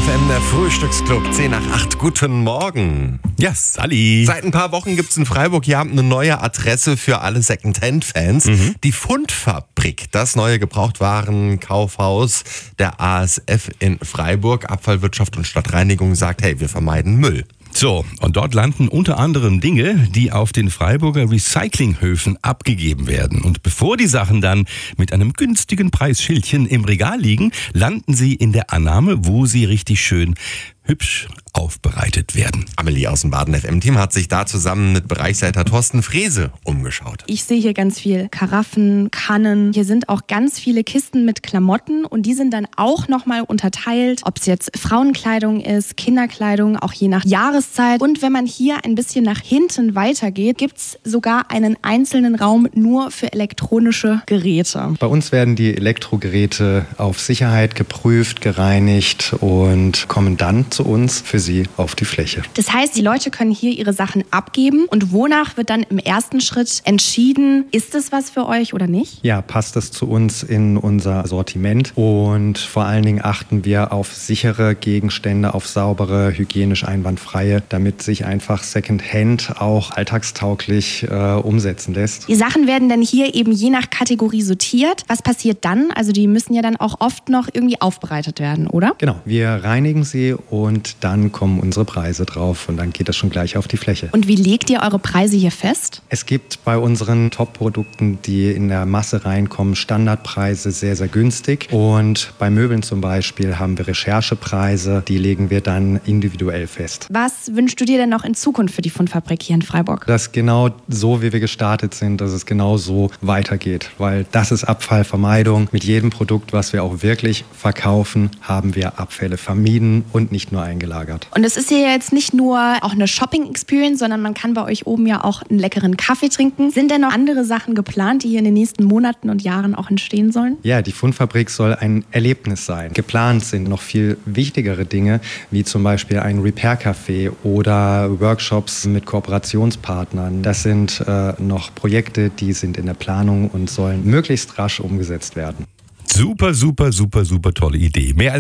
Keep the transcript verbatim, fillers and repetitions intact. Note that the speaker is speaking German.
F M, der Frühstücksclub, zehn nach acht. Guten Morgen. Ja, Sally. Seit ein paar Wochen gibt es in Freiburg ja eine neue Adresse für alle Secondhand-Fans. Mhm. Die Fundfabrik, das neue Gebrauchtwarenkaufhaus der A S F in Freiburg. Abfallwirtschaft und Stadtreinigung sagt, hey, wir vermeiden Müll. So, und dort landen unter anderem Dinge, die auf den Freiburger Recyclinghöfen abgegeben werden. Und bevor die Sachen dann mit einem günstigen Preisschildchen im Regal liegen, landen sie in der Annahme, wo sie richtig schön hübsch aufbereitet werden. Amelie aus dem Baden-F M-Team hat sich da zusammen mit Bereichsleiter Thorsten Frese umgeschaut. Ich sehe hier ganz viel Karaffen, Kannen. Hier sind auch ganz viele Kisten mit Klamotten und die sind dann auch nochmal unterteilt, ob es jetzt Frauenkleidung ist, Kinderkleidung, auch je nach Jahreszeit. Und wenn man hier ein bisschen nach hinten weitergeht, gibt es sogar einen einzelnen Raum nur für elektronische Geräte. Bei uns werden die Elektrogeräte auf Sicherheit geprüft, gereinigt und kommen dann zu uns für sie auf die Fläche. Das heißt, die Leute können hier ihre Sachen abgeben und wonach wird dann im ersten Schritt entschieden, ist es was für euch oder nicht? Ja, passt es zu uns in unser Sortiment und vor allen Dingen achten wir auf sichere Gegenstände, auf saubere, hygienisch einwandfreie, damit sich einfach Secondhand auch alltagstauglich äh, umsetzen lässt. Die Sachen werden dann hier eben je nach Kategorie sortiert. Was passiert dann? Also die müssen ja dann auch oft noch irgendwie aufbereitet werden, oder? Genau, wir reinigen sie und dann kommen unsere Preise drauf und dann geht das schon gleich auf die Fläche. Und wie legt ihr eure Preise hier fest? Es gibt bei unseren Top-Produkten, die in der Masse reinkommen, Standardpreise sehr, sehr günstig. Und bei Möbeln zum Beispiel haben wir Recherchepreise, die legen wir dann individuell fest. Was wünschst du dir denn noch in Zukunft für die Fundfabrik hier in Freiburg? Dass genau so, wie wir gestartet sind, dass es genau so weitergeht. Weil das ist Abfallvermeidung. Mit jedem Produkt, was wir auch wirklich verkaufen, haben wir Abfälle vermieden und nicht nur eingelagert. Und es ist hier jetzt nicht nur auch eine Shopping-Experience, sondern man kann bei euch oben ja auch einen leckeren Kaffee trinken. Sind denn noch andere Sachen geplant, die hier in den nächsten Monaten und Jahren auch entstehen sollen? Ja, die Fundfabrik soll ein Erlebnis sein. Geplant sind noch viel wichtigere Dinge, wie zum Beispiel ein Repair-Café oder Workshops mit Kooperationspartnern. Das sind äh, noch Projekte, die sind in der Planung und sollen möglichst rasch umgesetzt werden. Super, super, super, super tolle Idee. Mehr als